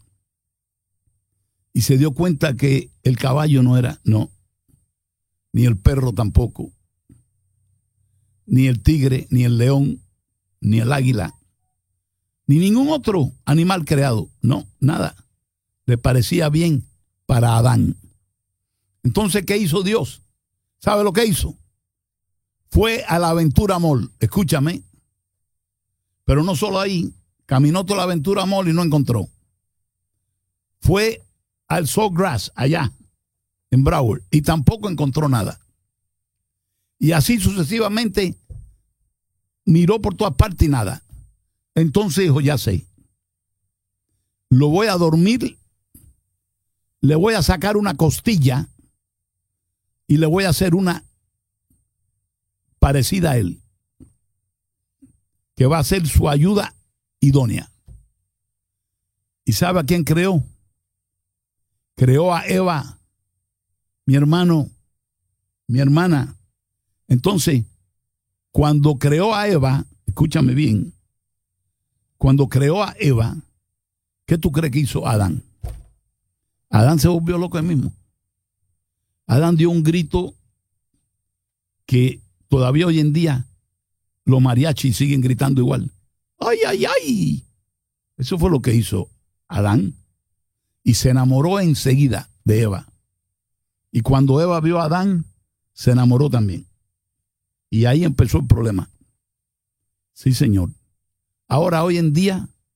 Y se dio cuenta que el caballo no era, no, ni el perro tampoco, ni el tigre, ni el león, ni el águila, ni ningún otro animal creado. No, nada. Le parecía bien para Adán. Entonces, ¿qué hizo Dios? ¿Sabe lo que hizo? Fue a la Aventura Mall. Escúchame. Pero no solo ahí. Caminó toda la Aventura Mall y no encontró. Fue al Sawgrass, allá, en Broward, y tampoco encontró nada. Y así sucesivamente miró por todas partes y nada. Entonces dijo, ya sé. Lo voy a dormir, le voy a sacar una costilla y le voy a hacer una parecida a él, que va a ser su ayuda idónea. ¿Y sabe a quién creó? Creó a Eva, mi hermano, mi hermana. Entonces, cuando creó a Eva, escúchame bien, cuando creó a Eva, ¿qué tú crees que hizo Adán? Adán se volvió loco él mismo. Adán dio un grito que todavía hoy en día los mariachis siguen gritando igual. ¡Ay, ay, ay! Eso fue lo que hizo Adán. Y se enamoró enseguida de Eva. Y cuando Eva vio a Adán, se enamoró también. Y ahí empezó el problema. Sí, señor. Ahora, hoy en día,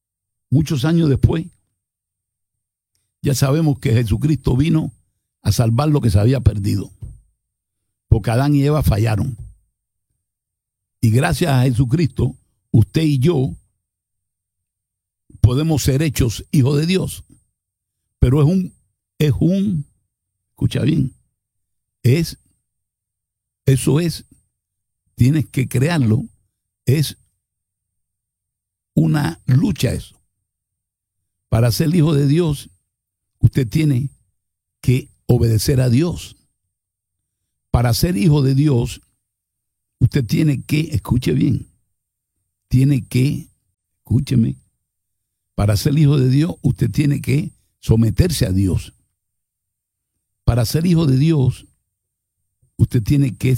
muchos años después, ya sabemos que Jesucristo vino a salvar lo que se había perdido. Porque Adán y Eva fallaron. Y gracias a Jesucristo, usted y yo podemos ser hechos hijos de Dios. Pero escucha bien, tienes que crearlo, es una lucha eso. Para ser hijo de Dios, usted tiene que obedecer a Dios. Para ser hijo de Dios, usted tiene que, escuche bien, escúcheme, para ser hijo de Dios, usted tiene que someterse a Dios. Para ser hijo de Dios, usted tiene que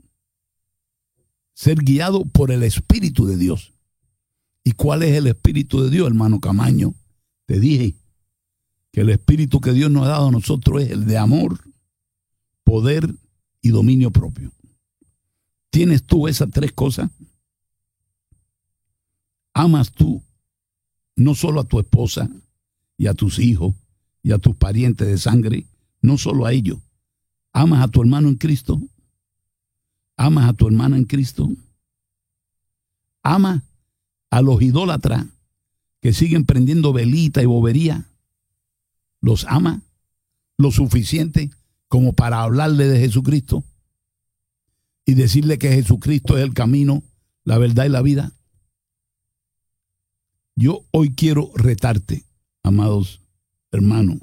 ser guiado por el Espíritu de Dios. ¿Y cuál es el Espíritu de Dios, hermano Camaño? Te dije que el Espíritu que Dios nos ha dado a nosotros es el de amor, poder y dominio propio. ¿Tienes tú esas tres cosas? ¿Amas tú no solo a tu esposa y a tus hijos y a tus parientes de sangre? No solo a ellos. ¿Amas a tu hermano en Cristo? ¿Amas a tu hermana en Cristo? ¿Amas a los idólatras que siguen prendiendo velita y bobería? ¿Los ama lo suficiente como para hablarle de Jesucristo y decirle que Jesucristo es el camino, la verdad y la vida? Yo hoy quiero retarte, amados hermanos,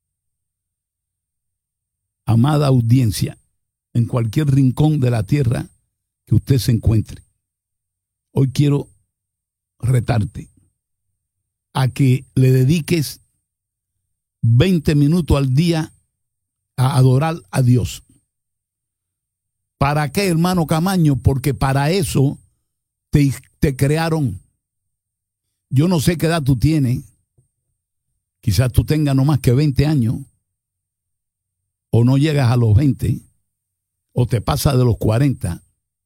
amada audiencia, en cualquier rincón de la tierra que usted se encuentre. Hoy quiero retarte a que le dediques 20 minutos al día a adorar a Dios. ¿Para qué, hermano Camaño? Porque para eso te crearon. Yo no sé qué edad tú tienes. Quizás tú tengas no más que 20 años. O no llegas a los 20. O te pasas de los 40.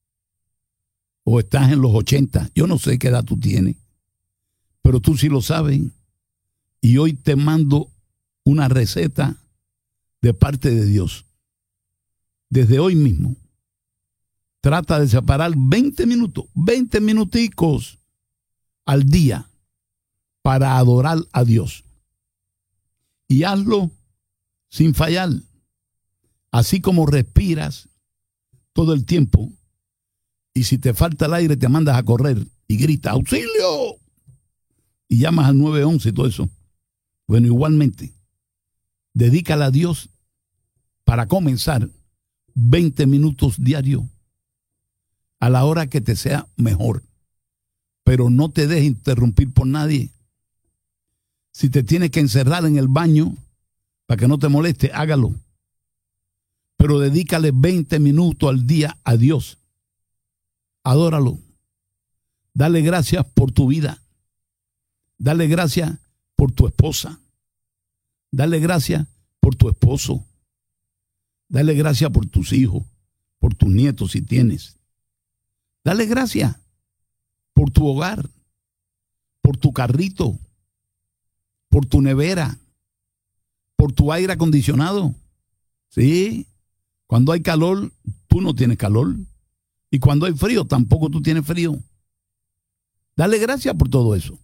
O estás en los 80. Yo no sé qué edad tú tienes. Pero tú sí lo sabes. Y hoy te mando una receta de parte de Dios. Desde hoy mismo, trata de separar 20 minutos, 20 minuticos al día para adorar a Dios. Y hazlo sin fallar. Así como respiras todo el tiempo, y si te falta el aire te mandas a correr y gritas ¡auxilio! Y llamas al 911 y todo eso. Bueno, igualmente, dedícala a Dios para comenzar 20 minutos diarios a la hora que te sea mejor. Pero no te dejes interrumpir por nadie. Si te tienes que encerrar en el baño para que no te moleste, hágalo. Pero dedícale 20 minutos al día a Dios. Adóralo. Dale gracias por tu vida. Dale gracias por tu esposa. Dale gracias por tu esposo. Dale gracias por tus hijos, por tus nietos si tienes. Dale gracias por tu hogar, por tu carrito, por tu nevera, por tu aire acondicionado. Sí, cuando hay calor, tú no tienes calor. Y cuando hay frío, tampoco tú tienes frío. Dale gracias por todo eso.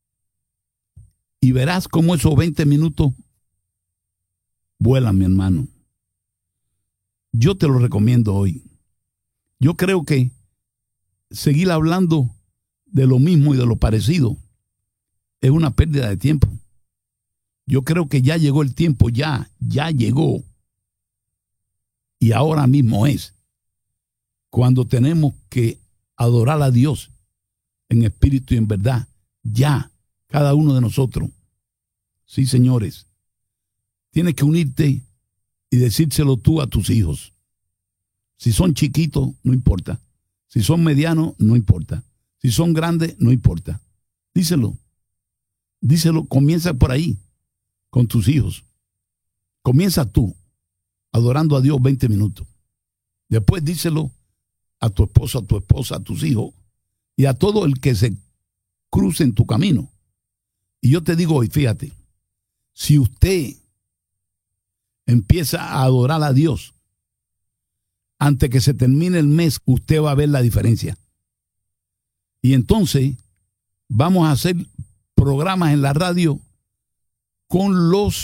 Y verás cómo esos 20 minutos vuelan, mi hermano. Yo te lo recomiendo hoy. Yo creo que seguir hablando de lo mismo y de lo parecido es una pérdida de tiempo. Yo creo que ya llegó el tiempo, ya llegó. Y ahora mismo es cuando tenemos que adorar a Dios en espíritu y en verdad. Ya, cada uno de nosotros. Sí, señores. Tienes que unirte y decírselo tú a tus hijos. Si son chiquitos, no importa. Si son medianos, no importa. Si son grandes, no importa. Díselo. Díselo, comienza por ahí, con tus hijos. Comienza tú, adorando a Dios 20 minutos. Después díselo a tu esposo, a tu esposa, a tus hijos y a todo el que se cruce en tu camino. Y yo te digo hoy, fíjate, si usted empieza a adorar a Dios, antes que se termine el mes, usted va a ver la diferencia. Y entonces vamos a hacer programas en la radio con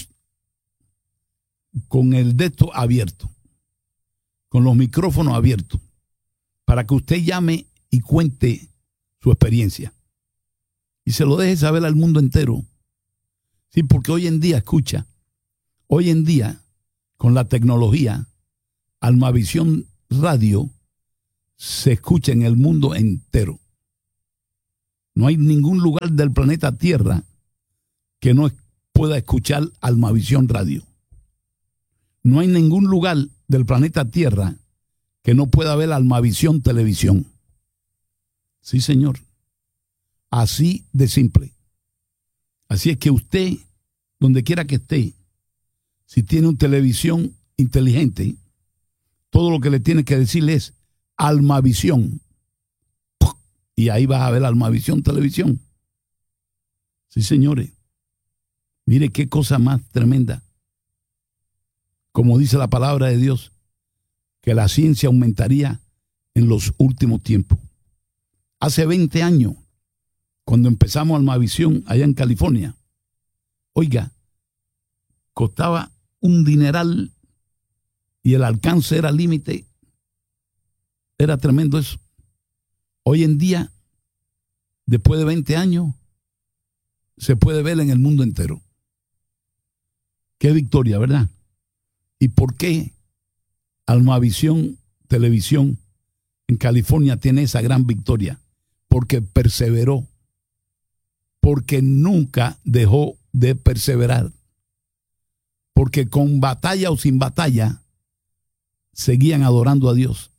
el de esto abierto, con los micrófonos abiertos, para que usted llame y cuente su experiencia. Y se lo deje saber al mundo entero. Sí, porque hoy en día, escucha, hoy en día, con la tecnología, Almavisión Radio se escucha en el mundo entero. No hay ningún lugar del planeta Tierra que no pueda escuchar Almavisión Radio. No hay ningún lugar del planeta Tierra que no pueda ver Almavisión Televisión. Sí, señor. Así de simple. Así es que usted, donde quiera que esté, si tiene una televisión inteligente, todo lo que le tiene que decirle es Almavisión. Y ahí vas a ver Almavisión Televisión. Sí, señores. Mire qué cosa más tremenda. Como dice la palabra de Dios, que la ciencia aumentaría en los últimos tiempos. Hace 20 años, cuando empezamos Almavisión allá en California, oiga, costaba un dineral y el alcance era límite. Era tremendo eso. Hoy en día, después de 20 años, se puede ver en el mundo entero. Qué victoria, ¿verdad? ¿Y por qué Almavisión Televisión en California tiene esa gran victoria? Porque perseveró. Porque nunca dejó de perseverar. Porque con batalla o sin batalla, seguían adorando a Dios.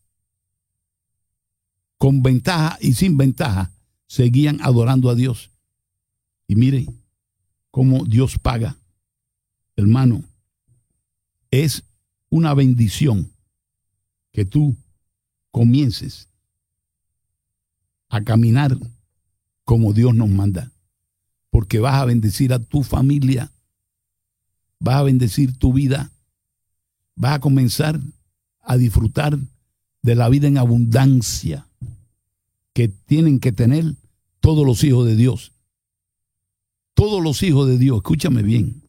Con ventaja y sin ventaja, seguían adorando a Dios. Y mire cómo Dios paga. Hermano, es una bendición que tú comiences a caminar como Dios nos manda. Porque vas a bendecir a tu familia, vas a bendecir tu vida, vas a comenzar a disfrutar de la vida en abundancia que tienen que tener todos los hijos de Dios. Todos los hijos de Dios, escúchame bien.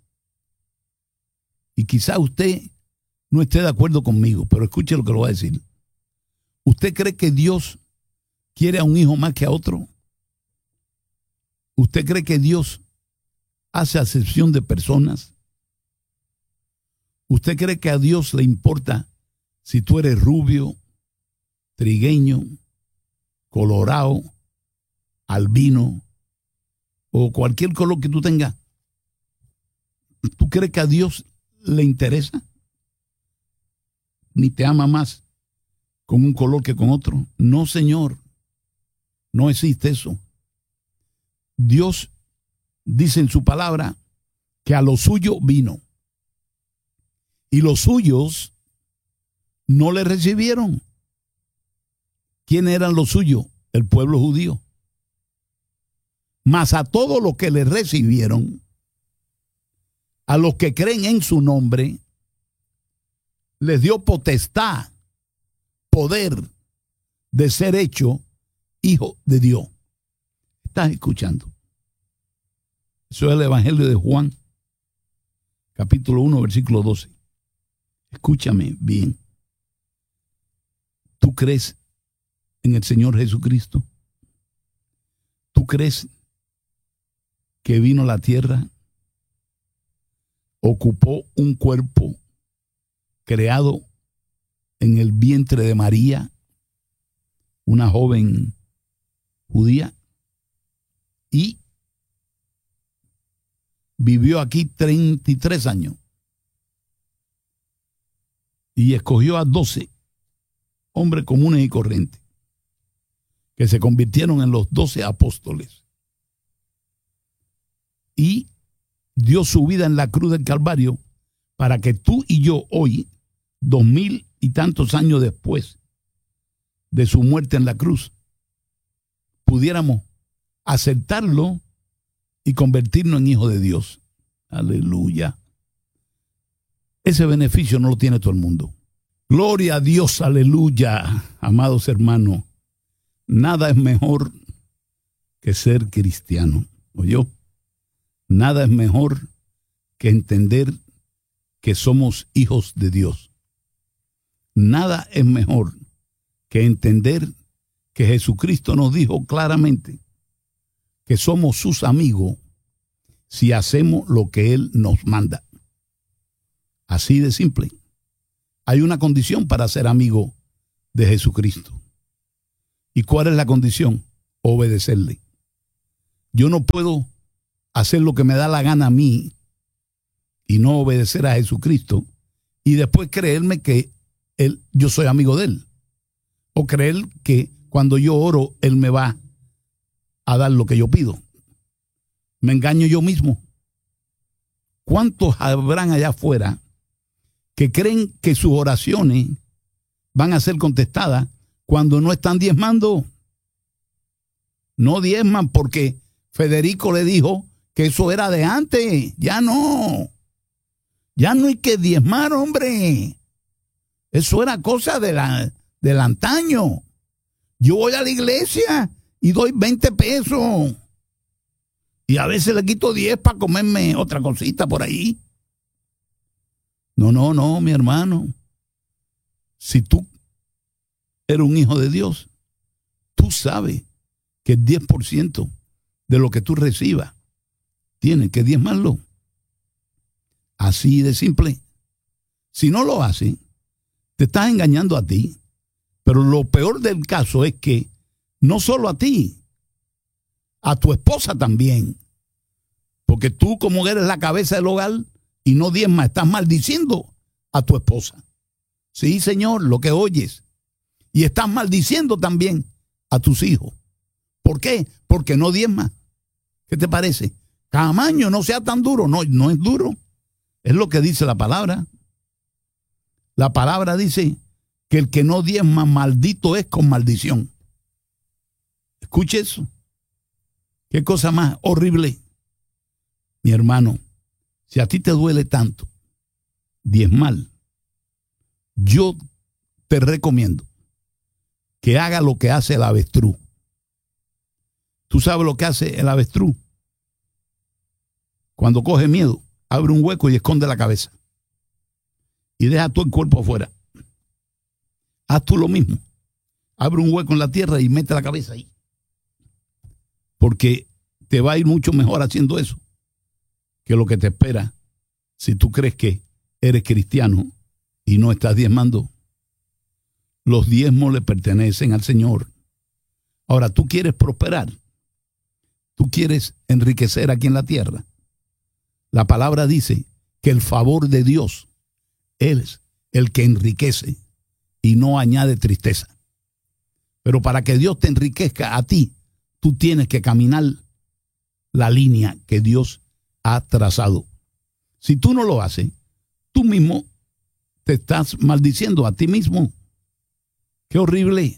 Y quizá usted no esté de acuerdo conmigo, pero escuche lo que le voy a decir. ¿Usted cree que Dios quiere a un hijo más que a otro? ¿Usted cree que Dios hace acepción de personas? ¿Usted cree que a Dios le importa si tú eres rubio, trigueño, colorado, albino o cualquier color que tú tengas? ¿Tú crees que a Dios le interesa? ¿Ni te ama más con un color que con otro? No, señor. No existe eso. Dios dice en su palabra que a lo suyo vino. Y los suyos no le recibieron. ¿Quiénes eran los suyos? El pueblo judío. Mas a todos los que le recibieron, a los que creen en su nombre, les dio potestad, poder de ser hecho hijo de Dios. ¿Estás escuchando? Eso es el Evangelio de Juan, capítulo 1, versículo 12. Escúchame bien. ¿Tú crees en el Señor Jesucristo? ¿Tú crees que vino a la tierra, ocupó un cuerpo creado en el vientre de María, una joven judía, y vivió aquí 33 años y escogió a 12 hombres comunes y corrientes que se convirtieron en los 12 apóstoles, y dio su vida en la cruz del Calvario para que tú y yo hoy, 2000 y tantos años después de su muerte en la cruz, pudiéramos aceptarlo y convertirnos en hijos de Dios. Aleluya. Ese beneficio no lo tiene todo el mundo. Gloria a Dios, aleluya. Amados hermanos, nada es mejor que ser cristiano. ¿Oyó? Nada es mejor que entender que somos hijos de Dios. Nada es mejor que entender que Jesucristo nos dijo claramente que somos sus amigos si hacemos lo que Él nos manda. Así de simple. Hay una condición para ser amigo de Jesucristo. ¿Y cuál es la condición? Obedecerle. Yo no puedo hacer lo que me da la gana a mí y no obedecer a Jesucristo y después creerme que yo soy amigo de Él. O creer que cuando yo oro, Él me va a dar lo que yo pido. Me engaño yo mismo. ¿Cuántos habrán allá afuera que creen que sus oraciones van a ser contestadas cuando no están diezmando? No diezman porque Federico le dijo que eso era de antes. Ya no. Ya no hay que diezmar, hombre. Eso era cosa del antaño. Yo voy a la iglesia y doy 20 pesos. Y a veces le quito 10 para comerme otra cosita por ahí. No, mi hermano. Si tú eres un hijo de Dios, tú sabes que el 10% de lo que tú recibas tienes que diezmarlo. Así de simple. Si no lo haces, te estás engañando a ti. Pero lo peor del caso es que no solo a ti, a tu esposa también. Porque tú, como eres la cabeza del hogar y no diezmas, estás maldiciendo a tu esposa. Sí, Señor, lo que oyes. Y estás maldiciendo también a tus hijos. ¿Por qué? Porque no diezmas. ¿Qué te parece? Camaño, no sea tan duro. No, no es duro. Es lo que dice la palabra. La palabra dice que el que no diezma, maldito es con maldición. Escuche eso. Qué cosa más horrible. Mi hermano, si a ti te duele tanto diezmar, yo te recomiendo que haga lo que hace el avestruz. ¿Tú sabes lo que hace el avestruz? Cuando coge miedo, abre un hueco y esconde la cabeza. Y deja todo el cuerpo afuera. Haz tú lo mismo. Abre un hueco en la tierra y mete la cabeza ahí. Porque te va a ir mucho mejor haciendo eso que lo que te espera si tú crees que eres cristiano y no estás diezmando. Los diezmos le pertenecen al Señor. Ahora, tú quieres prosperar. Tú quieres enriquecer aquí en la tierra. La palabra dice que el favor de Dios es el que enriquece y no añade tristeza. Pero para que Dios te enriquezca a ti, tú tienes que caminar la línea que Dios ha trazado. Si tú no lo haces, tú mismo te estás maldiciendo a ti mismo. Qué horrible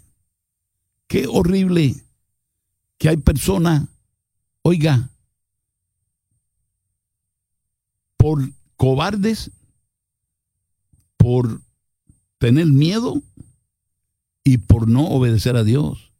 que hay personas, oiga, por cobardes, por tener miedo y por no obedecer a Dios.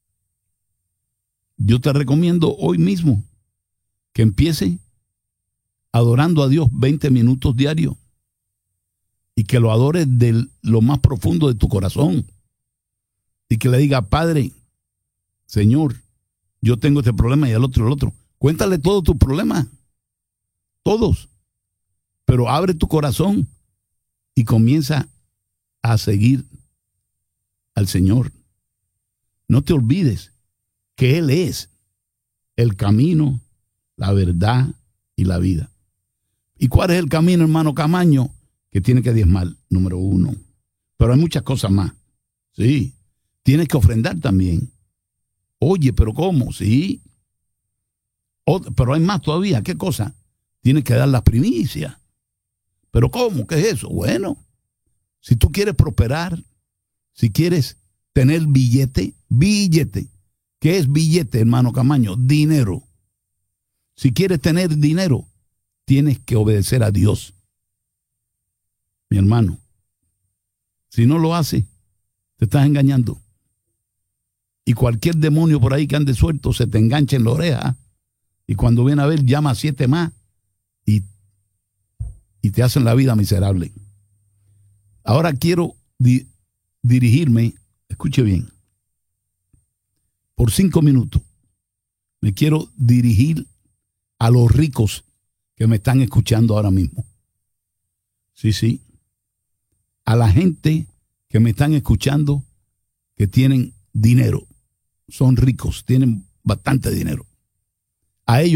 Yo te recomiendo hoy mismo que empiece adorando a Dios 20 minutos diarios y que lo adores de lo más profundo de tu corazón y que le diga: Padre, Señor, yo tengo este problema y el otro. Cuéntale todos tus problemas, todos, pero abre tu corazón y comienza a seguir al Señor. No te olvides que Él es el camino, la verdad y la vida. ¿Y cuál es el camino, hermano Camaño? Que tiene que diezmar, número 1. Pero hay muchas cosas más. Sí, tienes que ofrendar también. Oye, ¿pero cómo? Sí. Pero hay más todavía. ¿Qué cosa? Tienes que dar las primicias. ¿Pero cómo? ¿Qué es eso? Bueno, si tú quieres prosperar, si quieres tener billete. ¿Qué es billete, hermano Camaño? Dinero. Si quieres tener dinero, tienes que obedecer a Dios. Mi hermano, si no lo haces, te estás engañando. Y cualquier demonio por ahí que ande suelto se te engancha en la oreja. Y cuando viene a ver, llama a 7 más y te hacen la vida miserable. Ahora quiero dirigirme, escuche bien, por 5 minutos. Me quiero dirigir a los ricos que me están escuchando ahora mismo. Sí. A la gente que me están escuchando que tienen dinero. Son ricos, tienen bastante dinero. A ellos